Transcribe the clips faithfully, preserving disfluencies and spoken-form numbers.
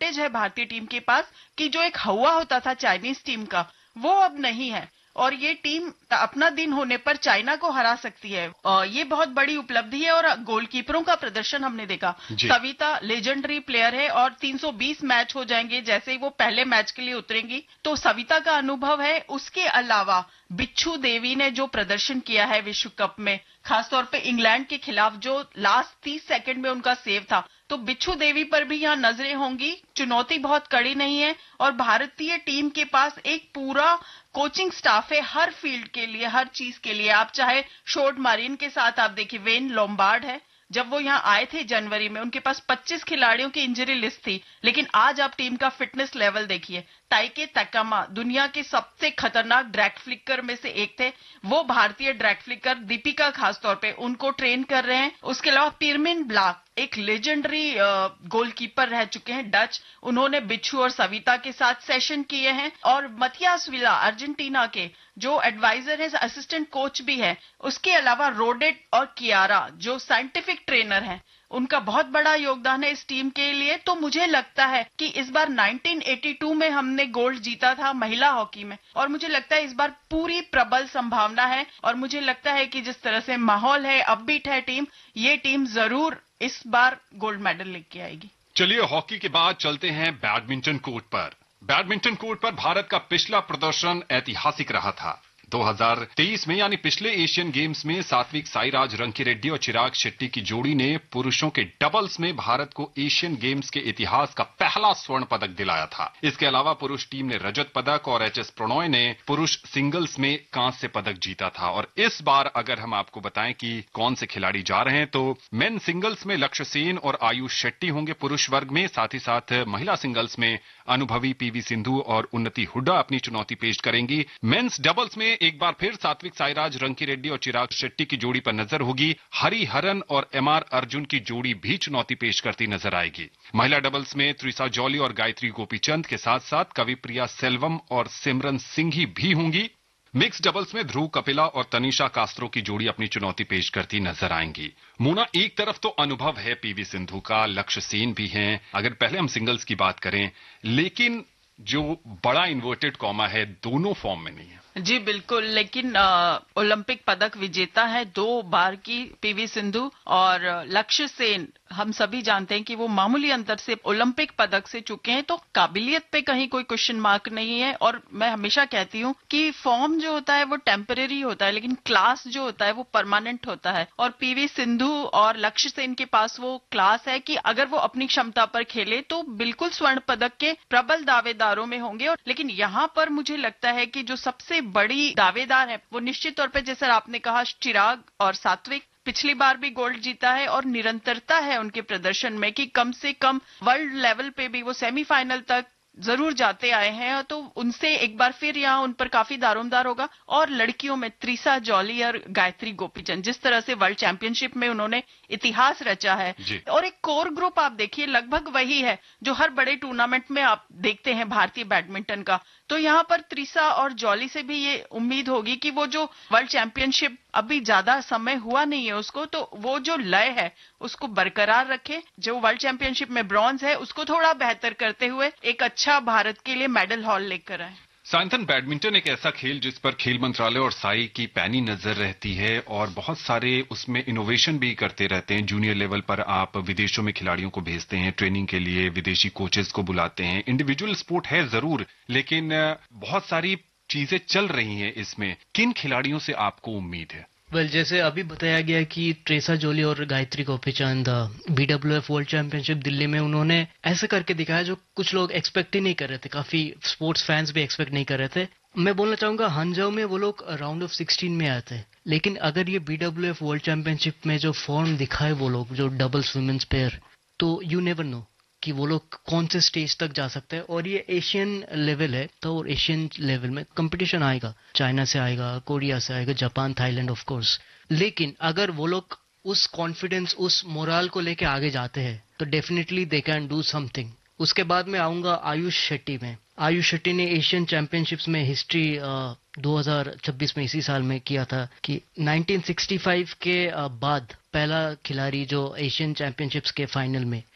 Advantage है भारतीय team के पास कि जो एक हवा होता था चाइनीज टीम का वो अब नहीं है और ये टीम अपना दिन होने पर चाइना को हरा सकती है। और ये बहुत बड़ी उपलब्धि है और गोलकीपरों का प्रदर्शन हमने देखा। सविता लेजेंडरी प्लेयर है और तीन सौ बीस मैच हो जाएंगे जैसे ही वो पहले मैच के लिए उतरेंगी तो सविता का अनुभव है। उसके अलावा बिच्छू देवी ने जो प्रदर्शन किया है विश्व कप में, खासतौर पे इंग्लैंड के खिलाफ जो लास्ट तीस सेकंड में उनका सेव था, तो बिच्छू देवी पर भी यहाँ नजरें होंगी। चुनौती बहुत कड़ी नहीं है और भारतीय टीम के पास एक पूरा कोचिंग स्टाफ है हर फील्ड के लिए, हर चीज के लिए। आप चाहे शॉर्ट मारिन के साथ आप देखिए, वेन लोम्बार्ड है, जब वो यहाँ आए थे जनवरी में उनके पास पच्चीस खिलाड़ियों की इंजरी लिस्ट थी, लेकिन आज आप टीम का फिटनेस लेवल देखिए। ताइके तकामा दुनिया के सबसे खतरनाक ड्रैग फ्लिकर में से एक थे, वो भारतीय ड्रैग फ्लिकर दीपिका खासतौर पे उनको ट्रेन कर रहे हैं। उसके अलावा पिरमिन ब्लाक एक लेजेंडरी गोलकीपर रह चुके हैं डच, उन्होंने बिच्छू और सविता के साथ सेशन किए हैं। और मथियास विला अर्जेंटीना के जो एडवाइजर है, असिस्टेंट कोच भी है। उसके अलावा रोडेट और कियारा जो साइंटिफिक ट्रेनर हैं, उनका बहुत बड़ा योगदान है इस टीम के लिए। तो मुझे लगता है कि इस बार उन्नीस सौ बयासी में हमने गोल्ड जीता था महिला हॉकी में और मुझे लगता है इस बार पूरी प्रबल संभावना है और मुझे लगता है कि जिस तरह से माहौल है, अपबीट है टीम, ये टीम जरूर इस बार गोल्ड मेडल लेके आएगी। चलिए हॉकी के बाद चलते हैं बैडमिंटन कोर्ट पर। बैडमिंटन कोर्ट पर भारत का पिछला प्रदर्शन ऐतिहासिक रहा था। दो हज़ार तेईस में यानी पिछले एशियन गेम्स में सात्विक साईराज रंकीरेड्डी और चिराग शेट्टी की जोड़ी ने पुरुषों के डबल्स में भारत को एशियन गेम्स के इतिहास का पहला स्वर्ण पदक दिलाया था। इसके अलावा पुरुष टीम ने रजत पदक और एच एस प्रणॉय ने पुरुष सिंगल्स में कांस्य पदक जीता था। और इस बार अगर हम आपको बताएं कि कौन से खिलाड़ी जा रहे हैं तो मेन सिंगल्स में लक्ष्य सेन और आयुष शेट्टी होंगे पुरुष वर्ग में, साथ ही साथ महिला सिंगल्स में अनुभवी पीवी सिंधु और उन्नति हुड्डा अपनी चुनौती पेश करेंगी। मेंस डबल्स में एक बार फिर सात्विक साईराज रंकीरेड्डी और चिराग शेट्टी की जोड़ी पर नजर होगी। हरिहरन और एम आर अर्जुन की जोड़ी भी चुनौती पेश करती नजर आएगी। महिला डबल्स में त्रिसा जॉली और गायत्री गोपीचंद के साथ साथ कविप्रिया सेल्वम और सिमरन सिंघी भी होंगी। मिक्स डबल्स में ध्रुव कपिला और तनिषा कास्त्रो की जोड़ी अपनी चुनौती पेश करती नजर आएंगी। मोना, एक तरफ तो अनुभव है पीवी सिंधु का, लक्ष्य सेन भी हैं, अगर पहले हम सिंगल्स की बात करें, लेकिन जो बड़ा इन्वर्टेड कॉमा है दोनों फॉर्म में नहीं है। जी बिल्कुल, लेकिन ओलंपिक पदक विजेता है दो बार की पीवी सिंधु और लक्ष्य सेन, हम सभी जानते हैं कि वो मामूली अंतर से ओलंपिक पदक से चुके हैं, तो काबिलियत पे कहीं कोई क्वेश्चन मार्क नहीं है। और मैं हमेशा कहती हूँ कि फॉर्म जो होता है वो टेम्परेरी होता है, लेकिन क्लास जो होता है वो परमानेंट होता है। और पीवी सिंधु और लक्ष्य सेन के पास वो क्लास है कि अगर वो अपनी क्षमता पर खेले तो बिल्कुल स्वर्ण पदक के प्रबल दावेदारों में होंगे। और लेकिन यहाँ पर मुझे लगता है कि जो सबसे बड़ी दावेदार है वो निश्चित तौर पे, जैसे आपने कहा, चिराग और सात्विक। पिछली बार भी गोल्ड जीता है और निरंतरता है उनके प्रदर्शन में कि कम से कम वर्ल्ड लेवल पे भी वो सेमीफाइनल तक जरूर जाते आए हैं, तो उनसे एक बार फिर यहाँ उन पर काफी दारोमदार होगा। और लड़कियों में त्रिसा जॉली और गायत्री गोपीचंद, जिस तरह से वर्ल्ड चैंपियनशिप में उन्होंने इतिहास रचा है, और एक कोर ग्रुप आप देखिए लगभग वही है जो हर बड़े टूर्नामेंट में आप देखते हैं भारतीय बैडमिंटन का। तो यहाँ पर त्रिसा और जॉली से भी ये उम्मीद होगी कि वो जो वर्ल्ड चैंपियनशिप अभी ज्यादा समय हुआ नहीं है उसको, तो वो जो लय है उसको बरकरार रखे, जो वर्ल्ड चैंपियनशिप में ब्रॉन्ज है उसको थोड़ा बेहतर करते हुए एक अच्छा भारत के लिए मेडल हॉल लेकर आए। सायंथन, बैडमिंटन एक ऐसा खेल जिस पर खेल मंत्रालय और साई की पैनी नजर रहती है और बहुत सारे उसमें इनोवेशन भी करते रहते हैं। जूनियर लेवल पर आप विदेशों में खिलाड़ियों को भेजते हैं ट्रेनिंग के लिए, विदेशी कोचेस को बुलाते हैं। इंडिविजुअल स्पोर्ट है जरूर, लेकिन बहुत सारी चीजें चल रही हैं इसमें। किन खिलाड़ियों से आपको उम्मीद है? वेल well, जैसे अभी बताया गया कि त्रेसा जोली और Gayatri Gopichand BWF world championship Delhi में उन्होंने ऐसे करके दिखाया जो कुछ लोग एक्सपेक्ट ही नहीं कर रहे थे, काफी स्पोर्ट्स फैंस भी एक्सपेक्ट नहीं कर रहे थे। मैं बोलना चाहूंगा हंझाऊ में वो लोग राउंड ऑफ सिक्सटीन में आए थे, लेकिन अगर ये बीडब्ल्यूएफ वर्ल्ड चैंपियनशिप में जो फॉर्म दिखाए वो लोग, जो डबल्स वुमेन्स पेयर, तो यू नेवर नो कि वो लोग कौन से स्टेज तक जा सकते हैं। और ये एशियन लेवल है, तो एशियन लेवल में कंपटीशन आएगा, चाइना से आएगा, कोरिया से आएगा, जापान, थाईलैंड ऑफ कोर्स। लेकिन अगर वो लोग उस कॉन्फिडेंस, उस मोराल को लेके आगे जाते हैं तो definitely they can do something. उसके बाद मैं आऊंगा आयुष शेट्टी में। आयुष शेट्टी ने एशियन चैंपियनशिप्स में हिस्ट्री दो हज़ार छब्बीस में इसी साल में किया था कि उन्नीस सौ पैंसठ के बाद पहला खिलाड़ी जो एशियन चैंपियनशिप्स के फाइनल में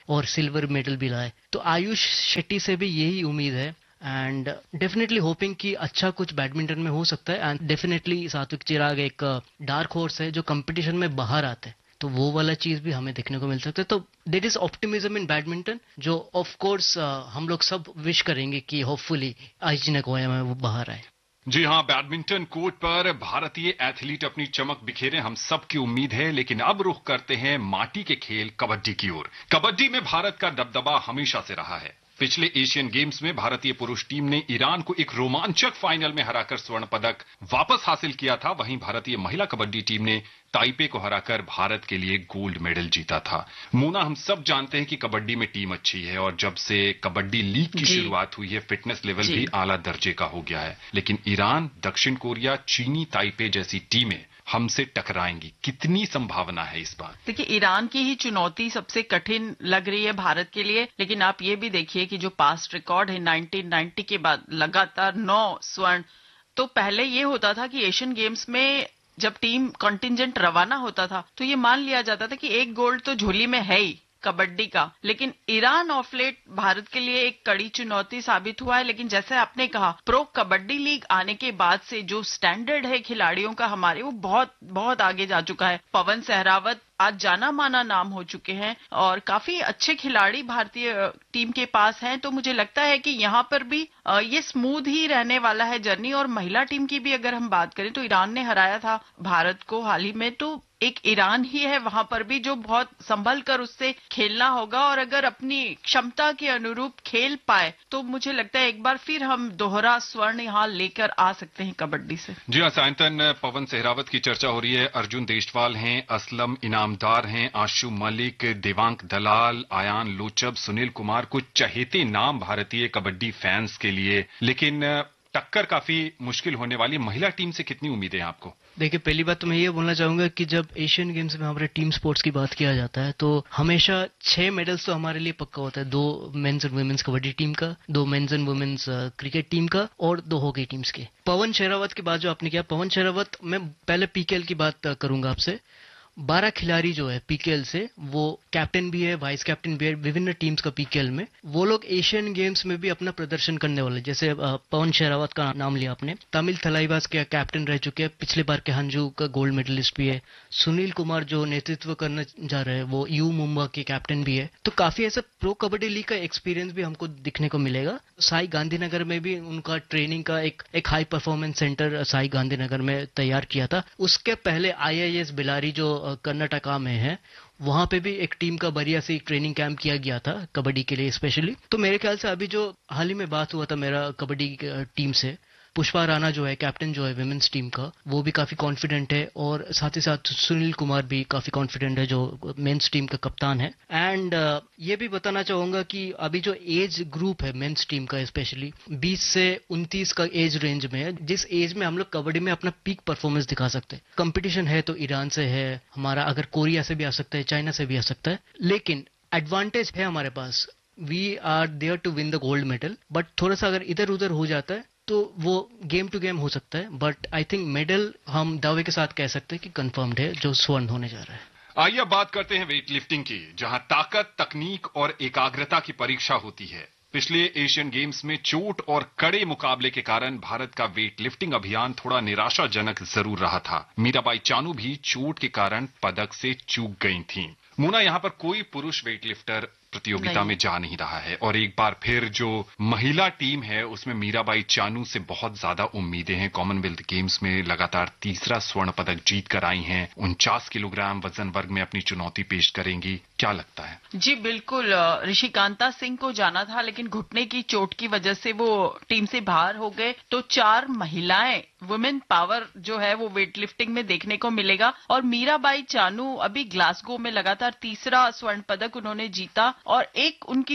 और सिल्वर मेडल भी लाए। तो आयुष शेट्टी से भी यही उम्मीद है एंड डेफिनेटली होपिंग कि अच्छा कुछ बैडमिंटन में हो सकता है। एंड डेफिनेटली सात्विक चिराग एक डार्क हॉर्स है जो कंपटीशन में बाहर आते हैं, तो वो वाला चीज भी हमें देखने को मिल सकता है। तो there is optimism in badminton जो ऑफ कोर्स हम लोग सब विश करेंगे कि होपफुली आइची नगोया में वो बाहर आए। जी हाँ, बैडमिंटन कोर्ट पर भारतीय एथलीट अपनी चमक बिखेरे, हम सब की उम्मीद है। लेकिन अब रुख करते हैं माटी के खेल कबड्डी की ओर। कबड्डी में भारत का दबदबा हमेशा से रहा है। पिछले एशियन गेम्स में भारतीय पुरुष टीम ने ईरान को एक रोमांचक फाइनल में हराकर स्वर्ण पदक वापस हासिल किया था। वहीं भारतीय महिला कबड्डी टीम ने ताइपे को हराकर भारत के लिए गोल्ड मेडल जीता था। मोना, हम सब जानते हैं कि कबड्डी में टीम अच्छी है और जब से कबड्डी लीग की शुरुआत हुई है फिटनेस लेवल भी आला दर्जे का हो गया है। लेकिन ईरान, दक्षिण कोरिया, चीनी ताइपे जैसी टीमें हमसे टकराएंगी, कितनी संभावना है इस बार? देखिए, ईरान की ही चुनौती सबसे कठिन लग रही है भारत के लिए। लेकिन आप ये भी देखिए कि जो पास्ट रिकॉर्ड है उन्नीस सौ नब्बे के बाद लगातार नौ स्वर्ण। तो पहले ये होता था कि एशियन गेम्स में जब टीम कंटिंजेंट रवाना होता था तो ये मान लिया जाता था कि एक गोल्ड तो झोली में है ही कबड्डी का। लेकिन ईरान ऑफ लेट भारत के लिए एक कड़ी चुनौती साबित हुआ है। लेकिन जैसे आपने कहा, प्रो कबड्डी लीग आने के बाद से जो स्टैंडर्ड है खिलाड़ियों का हमारे, वो बहुत बहुत आगे जा चुका है। पवन सहरावत आज जाना माना नाम हो चुके हैं और काफी अच्छे खिलाड़ी भारतीय टीम के पास हैं। तो मुझे लगता है कि यहाँ पर भी ये स्मूथ ही रहने वाला है जर्नी। और महिला टीम की भी अगर हम बात करें तो ईरान ने हराया था भारत को हाल ही में, तो एक ईरान ही है वहां पर भी जो बहुत संभल कर उससे खेलना होगा। और अगर अपनी क्षमता के अनुरूप खेल पाए तो मुझे लगता है एक बार फिर हम दोहरा स्वर्ण यहाँ लेकर आ सकते हैं कबड्डी से। जी हाँ सायंतन, पवन सहरावत की चर्चा हो रही है, अर्जुन देशवाल हैं, असलम इनामदार हैं, आशु मलिक, देवांक दलाल, आयान लोचब, सुनील कुमार, कुछ चहेते नाम भारतीय कबड्डी फैंस के लिए। लेकिन टक्कर काफी मुश्किल होने वाली। महिला टीम से कितनी उम्मीदें हैं आपको? देखिए, पहली बात तो मैं ये बोलना चाहूंगा कि जब एशियन गेम्स में हमारे टीम स्पोर्ट्स की बात किया जाता है तो हमेशा छह मेडल्स तो हमारे लिए पक्का होता है। दो mains and women's kabaddi team का, दो mains and women's cricket team का और दो हॉकी टीम्स के। पवन शेरावत की बात जो आपने किया, पवन शेरावत, मैं पहले पीकेएल की बात करूंगा आपसे। बारह खिलाड़ी जो है पीकेएल से, वो कैप्टन भी है, वाइस कैप्टन भी है विभिन्न टीम्स का पीकेएल में। वो लोग एशियन गेम्स में भी अपना प्रदर्शन करने वाले। जैसे पवन शेरावत का नाम लिया आपने, तमिल थलाइवास के कैप्टन रह चुके हैं, पिछले बार के हंजू का गोल्ड मेडलिस्ट भी है। सुनील कुमार जो नेतृत्व करने जा रहे हैं वो यू मुंबा के कैप्टन भी है। तो काफी ऐसा प्रो कबड्डी लीग का एक्सपीरियंस भी हमको दिखने को मिलेगा। साई गांधीनगर में भी उनका ट्रेनिंग का एक एक high performance centre Sai Gandhinagar में तैयार किया था। उसके पहले आईआईएस बिलारी जो कर्नाटका में है, वहां पे भी एक टीम का बढ़िया से ट्रेनिंग कैंप किया गया था कबड्डी के लिए स्पेशली। तो मेरे ख्याल से अभी जो हाल ही में बात हुआ था मेरा कबड्डी टीम से, पुष्पा राणा जो है कैप्टन जो है विमेंस टीम का, वो भी काफी कॉन्फिडेंट है। और साथ ही साथ सुनील कुमार भी काफी कॉन्फिडेंट है जो मेंस टीम का कप्तान है। एंड uh, ये भी बताना चाहूंगा कि अभी जो एज ग्रुप है मेंस टीम का स्पेशली बीस से उनतीस का एज रेंज में है, जिस एज में हम लोग कबड्डी में अपना पीक परफॉर्मेंस दिखा सकते हैं। कंपटीशन है तो ईरान से है हमारा, अगर कोरिया से भी आ सकता है, चाइना से भी आ सकता है। लेकिन एडवांटेज है हमारे पास, we are there to win the gold medal. But थोड़ा सा अगर इधर उधर हो जाता है तो वो गेम टू गेम हो सकता है। बट आई थिंक मेडल हम दावे के साथ कह सकते हैं कि कंफर्म्ड है, जो स्वर्ण होने जा रहा है। आइए अब बात करते हैं वेट लिफ्टिंग की, जहां ताकत, तकनीक और एकाग्रता की परीक्षा होती है। पिछले एशियन गेम्स में चोट और कड़े मुकाबले के कारण भारत का वेट लिफ्टिंग अभियान थोड़ा निराशाजनक जरूर रहा था। मीराबाई चानू भी चोट के कारण पदक से चूक गई थीं। मोना, यहां पर कोई पुरुष वेटलिफ्टर प्रतियोगिता में जा नहीं रहा है और एक बार फिर जो महिला टीम है उसमें मीराबाई चानू से बहुत ज्यादा उम्मीदें हैं। कॉमनवेल्थ गेम्स में लगातार तीसरा स्वर्ण पदक जीत कर आई हैं, उनचास किलोग्राम वजन वर्ग में अपनी चुनौती पेश करेंगी। क्या लगता है? जी बिल्कुल, ऋषिकांता सिंह को जाना था लेकिन घुटने की चोट की वजह से वो टीम से बाहर हो गए। तो चार महिलाएं, वुमेन पावर जो है वो वेटलिफ्टिंग में देखने को मिलेगा। और मीराबाई चानू अभी ग्लासगो में लगातार तीसरा स्वर्ण पदक उन्होंने जीता और एक उनकी जो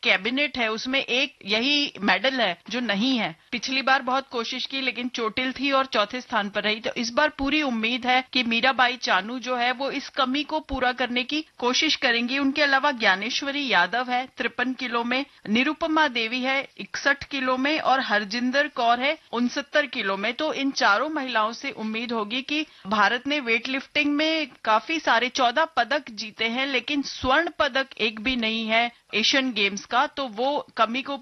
कैबिनेट है उसमें एक यही मेडल है जो नहीं है। पिछली बार बहुत कोशिश की लेकिन चोटिल थी और चौथे स्थान पर रही। तो इस बार पूरी उम्मीद है कि मीराबाई चानू जो है वो इस कमी को पूरा करने की कोशिश करेंगी। उनके अलावा ज्ञानेश्वरी यादव है तिरपन किलो में, निरुपमा देवी है इकसठ किलो में और हरजिंदर कौर है उनसत्तर किलो में। तो इन चारों महिलाओं से उम्मीद होगी कि भारत ने वेट लिफ्टिंग में काफी सारे चौदह पदक जीते हैं लेकिन स्वर्ण पदक एक भी नहीं है एशियन गेम्स का, तो वो कमी को